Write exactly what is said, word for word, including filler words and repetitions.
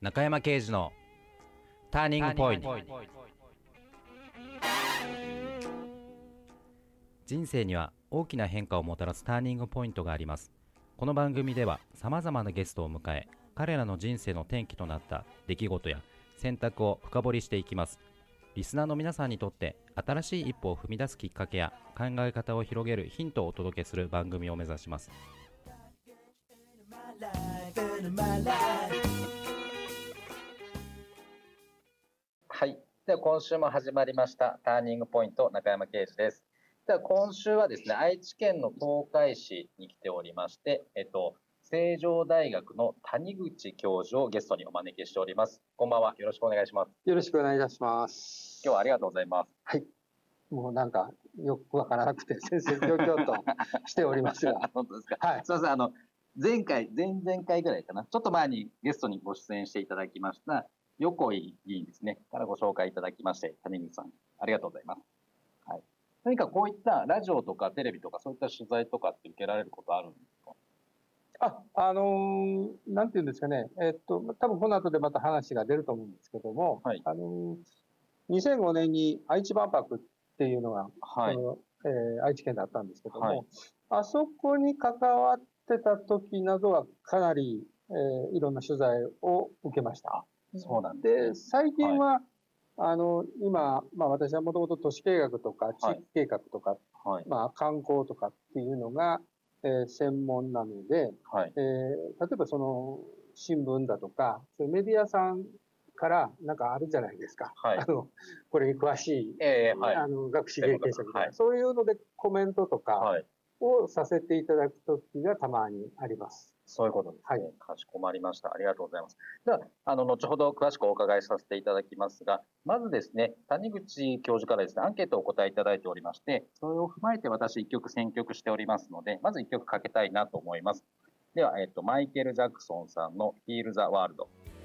中山圭司のターニングポイント。人生には大きな変化をもたらすターニングポイントがあります。この番組ではさまざまなゲストを迎え、彼らの人生の転機となった出来事や選択を深掘りしていきます。リスナーの皆さんにとって新しい一歩を踏み出すきっかけや考え方を広げるヒントをお届けする番組を目指します。 はい、では今週も始まりましたターニングポイント、中山圭司です。では今週はですね、愛知県の東海市に来ておりまして、えっと成城大学の谷口教授をゲストにお招きしております。こんばんは、よろしくお願いします。 よろしくお願いいたします。 今日はありがとうございます。 はい、もうなんかよくわからなくて先生業況としておりますが本当ですか。 はい、 すみません、あの前回前々回ぐらいかな、ちょっと前にゲストにご出演していただきました横井議員ですねからご紹介いただきまして、谷口さんありがとうございます。はい、何かこういったラジオとかテレビとかそういった取材とかって受けられることあるんですか？ あ、あのー、なんていうんですかね、えっと多分この後でまた話が出ると思うんですけども、 はい、 あのー、にせんごねんに愛知万博っていうのが、 はい、 このえー、愛知県だったんですけども、 はい、 あそこに関わってた時などはかなり、えー、いろんな取材を受けました。 そうなんですね。 で、最近は、 はい、 あの今、まあ、私はもともと都市計画とか地域計画とか、 はい、 まあ、観光とかっていうのが、えー、専門なので、 はい、 えー、例えばその新聞だとかそういうメディアさんからなんかあるじゃないですか、 はい、 あのこれに詳しい、 えーはい、 あの学士経験者みたいな、 はい、 そういうのでコメントとかはいをさせていただく時がたまにあります。 そういうことですね。 はい、 かしこまりました。ありがとうございます。では、あの、後ほど詳しくお伺いさせていただきますが、まずですね、谷口教授からですね、アンケートをお答えいただいておりまして、それを踏まえて私一曲選曲しておりますので、まず一曲かけたいなと思います。では、えっと、マイケル・ジャクソンさんの Heal the World。